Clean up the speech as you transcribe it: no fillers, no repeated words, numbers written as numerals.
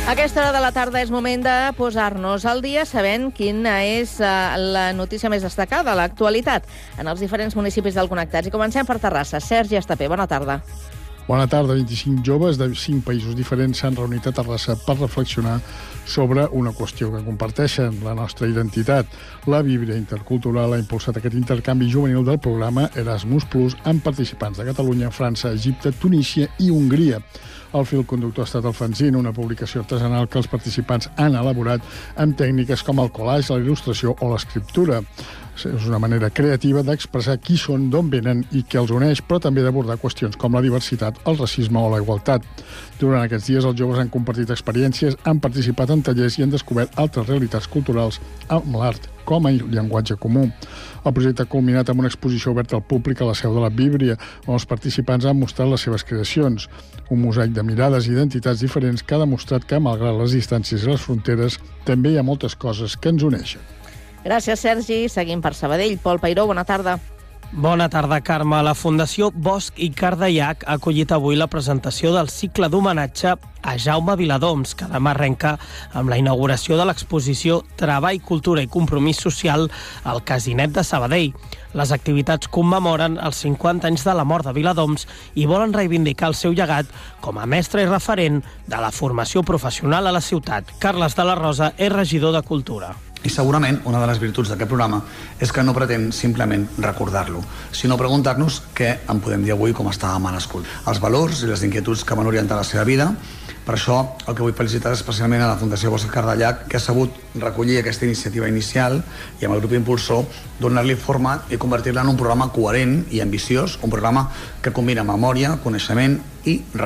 A aquesta hora de la tarda és moment de posar-nos al dia sabent quina és la notícia més destacada, l'actualitat, en els diferents municipis del Connectats. I comencem per Terrassa. Sergi Estapé, bona tarda. Bona tarda. 25 joves de 5 països diferents s'han reunit a Terrassa per reflexionar sobre una qüestió que comparteixen, la nostra identitat. La Víbria Intercultural ha impulsat aquest intercanvi juvenil del programa Erasmus+, amb participants de Catalunya, França, Egipte, Tunísia i Hongria. El fil conductor ha estat el fanzine, una publicació artesanal que els participants han elaborat amb tècniques com el collage, la il·lustració o l'escriptura. És una manera creativa d'expressar qui són, d'on venen i què els uneix, però també d'abordar qüestions com la diversitat, el racisme o la igualtat. Durant aquests dies els joves han compartit experiències, han participat en tallers i han descobert altres realitats culturals amb l'art com a llenguatge comú. El projecte ha culminat amb una exposició oberta al públic a la seu de la Víbria, on els participants han mostrat les seves creacions. Un mosaic de mirades i identitats diferents que ha demostrat que, malgrat les distàncies i les fronteres, també hi ha moltes coses que ens uneixen. Gràcies, Sergi. Seguim per Sabadell. Pol Peiró, bona tarda. Bona tarda, Carme. La Fundació Bosch i Cardellac ha acollit avui la presentació del cicle d'homenatge a Jaume Viladoms, que demà arrenca amb la inauguració de l'exposició Treball, Cultura i Compromís Social al Casinet de Sabadell. Les activitats commemoren els 50 anys de la mort de Viladoms i volen reivindicar el seu llegat com a mestre i referent de la formació professional a la ciutat. Carles de la Rosa és regidor de Cultura. I segurament una de les virtuts d'aquest programa és que no pretén simplement recordar-lo, sinó preguntar-nos què en podem dir avui com estàvem a nascut. Els valors i les inquietuds que van orientar la seva vida. Per això el que vull felicitar especialment a la Fundació Bosch i Cardellac, que ha sabut recollir aquesta iniciativa inicial i amb el grup impulsor donar-li format i convertir-la en un programa coherent i ambiciós, un programa que combina memòria, coneixement i reflexió.